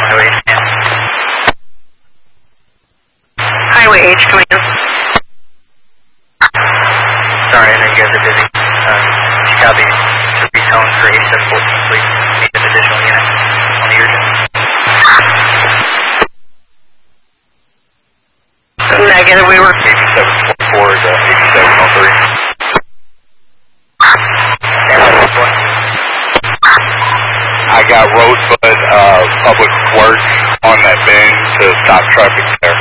Highway 8. Highway H coming in. Sorry, I know you guys are busy. Copy. Retone for 8714, please. Need an additional unit on the urgent. Negative, we were. 8744 is 8703. I got Rosebud Public Works on that bend to stop traffic there.